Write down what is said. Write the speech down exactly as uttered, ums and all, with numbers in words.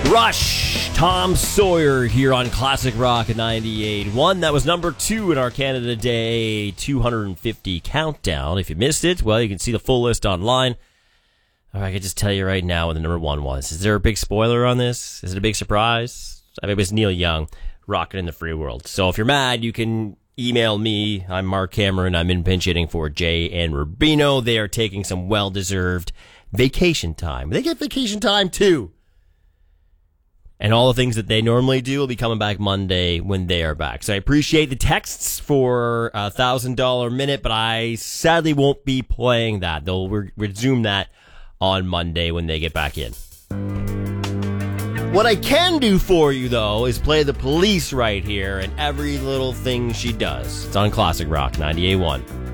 Rush, Tom Sawyer here on Classic Rock ninety-eight point one. That was number two in our Canada Day two hundred fifty countdown. If you missed it, well, you can see the full list online. Or I can just tell you right now what the number one was. Is there a big spoiler on this? Is it a big surprise? I mean, it was Neil Young, Rockin' in the Free World. So if you're mad, you can email me. I'm Mark Cameron. I'm in pinch hitting for Jay and Rubino. They are taking some well-deserved vacation time. They get vacation time, too. And all the things that they normally do will be coming back Monday when they are back. So I appreciate the texts for a one thousand dollars minute, but I sadly won't be playing that. They'll re- resume that on Monday when they get back in. What I can do for you, though, is play the Police right here and every little thing she does. It's on Classic Rock ninety-eight point one.